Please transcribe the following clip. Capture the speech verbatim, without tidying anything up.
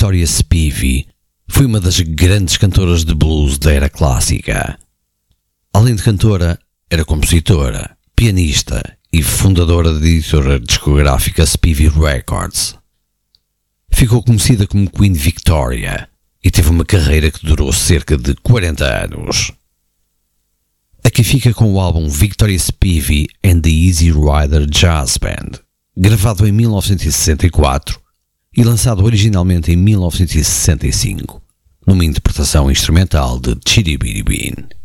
Victoria Spivey foi uma das grandes cantoras de blues da era clássica. Além de cantora, era compositora, pianista e fundadora da editora discográfica Spivey Records. Ficou conhecida como Queen Victoria e teve uma carreira que durou cerca de quarenta anos. Aqui fica com o álbum Victoria Spivey and the Easy Rider Jazz Band, gravado em mil novecentos e sessenta e quatro e lançado originalmente em mil novecentos e sessenta e cinco, numa interpretação instrumental de Chitty Bitty Bean.